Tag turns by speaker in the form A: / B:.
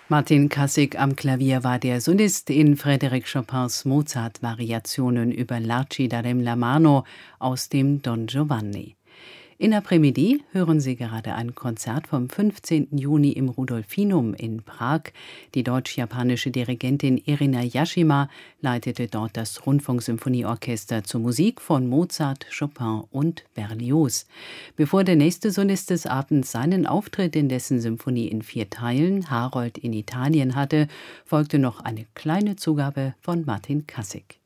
A: Martin Kassig am Klavier war der Solist in Frédéric Chopins Mozart-Variationen über L'arci d'Adam Mano aus dem Don Giovanni. In Après-Midi hören Sie gerade ein Konzert vom 15. Juni im Rudolfinum in Prag. Die deutsch-japanische Dirigentin Irina Yashima leitete dort das Rundfunksymphonieorchester zur Musik von Mozart, Chopin und Berlioz. Bevor der nächste Solist des Abends seinen Auftritt in dessen Symphonie in 4 Teilen, Harold in Italien, hatte, folgte noch eine kleine Zugabe von Martin Kassig.